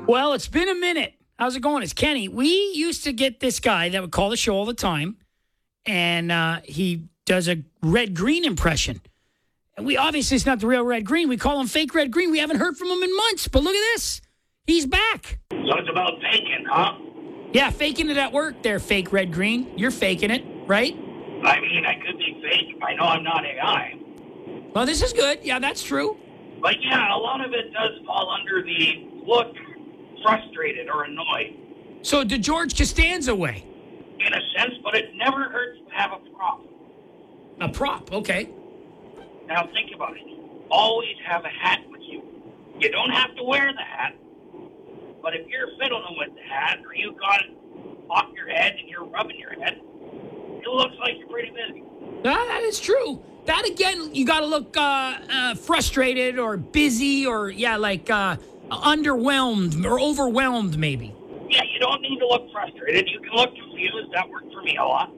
Well, it's been a minute. How's it going? It's Kenny. We used to get this guy that would call the show all the time, and he does a red-green impression. And we obviously, it's not the real Red Green. We call him fake Red Green. We haven't heard from him in months, but look at this. He's back. So it's about faking, huh? Yeah, faking it at work there, fake Red Green. You're faking it, right? I mean, I could be fake. I know I'm not AI. Well, this is good. Yeah, that's true. But yeah, a lot of it does fall under the look frustrated or annoyed. So the George Costanza way. In a sense, but it never hurts to have a prop. A prop, okay. Now think about it. Always have a hat with you. You don't have to wear the hat, but if you're fiddling with the hat or you got it off your head and you're rubbing your head, it looks like you're pretty busy. That is true. That, again, you got to look frustrated or busy or, underwhelmed or overwhelmed maybe. Yeah, you don't need to look frustrated. You can look confused. That worked for me a lot.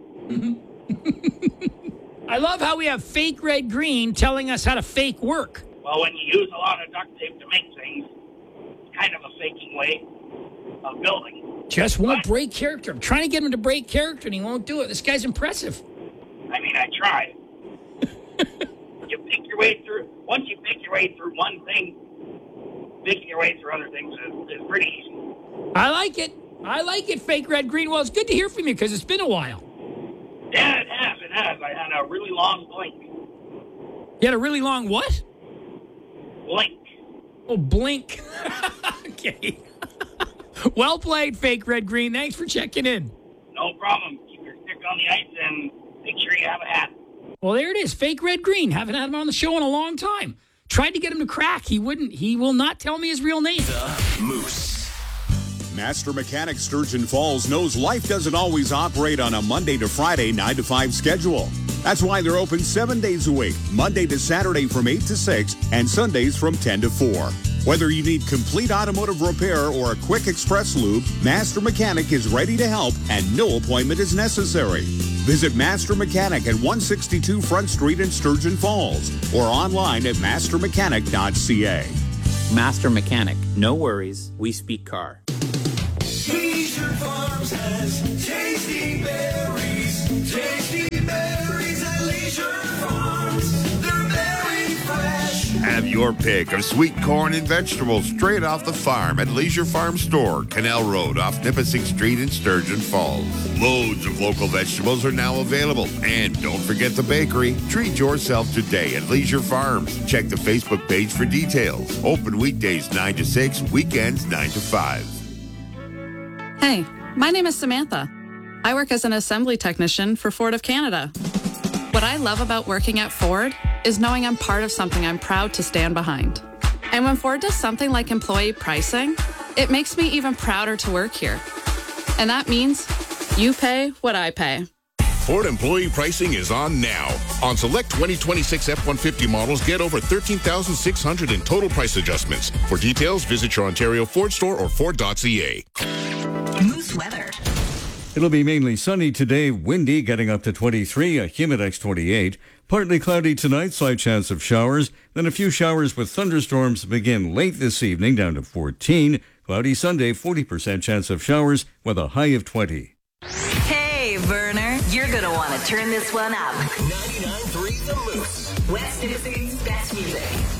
I love how we have fake Red Green telling us how to fake work. Well, when you use a lot of duct tape to make things, it's kind of a faking way of building. Just won't break character. I'm trying to get him to break character, and he won't do it. This guy's impressive. I mean, I tried. You pick your way through. Once you pick your way through one thing, picking your way through other things is pretty easy. I like it. I like it, fake Red Green. Well, it's good to hear from you because it's been a while. Yeah, it has. It has. I had a really long blink. You had a really long what? Blink. Oh, blink. Okay. Well played, fake Red Green. Thanks for checking in. No problem. Keep your stick on the ice and make sure you have a hat. Well, there it is. Fake Red Green. Haven't had him on the show in a long time. Tried to get him to crack. He wouldn't. He will not tell me his real name. The Moose. Master Mechanic Sturgeon Falls knows life doesn't always operate on a Monday to Friday 9 to 5 schedule. That's why they're open 7 days a week, Monday to Saturday from 8 to 6 and Sundays from 10 to 4. Whether you need complete automotive repair or a quick express lube, Master Mechanic is ready to help and no appointment is necessary. Visit Master Mechanic at 162 Front Street in Sturgeon Falls or online at mastermechanic.ca. Master Mechanic. No worries. We speak car. Leisure Farms has tasty berries. Tasty berries at Leisure Farms. They're very fresh. Have your pick of sweet corn and vegetables straight off the farm at Leisure Farm Store, Canal Road off Nipissing Street in Sturgeon Falls. Loads of local vegetables are now available. And don't forget the bakery. Treat yourself today at Leisure Farms. Check the Facebook page for details. Open weekdays 9 to 6, weekends 9 to 5. Hey, my name is Samantha. I work as an assembly technician for Ford of Canada. What I love about working at Ford is knowing I'm part of something I'm proud to stand behind. And when Ford does something like employee pricing, it makes me even prouder to work here. And that means you pay what I pay. Ford employee pricing is on now. On select 2026 F-150 models, get over $13,600 in total price adjustments. For details, visit your Ontario Ford store or Ford.ca. Moose weather. It'll be mainly sunny today, windy, getting up to 23, a Humidex 28. Partly cloudy tonight, slight chance of showers. Then a few showers with thunderstorms begin late this evening, down to 14. Cloudy Sunday, 40% chance of showers with a high of 20. Hey, Werner, you're going to want to turn this one up. 99.3 The Moose. West Nipissing's best music.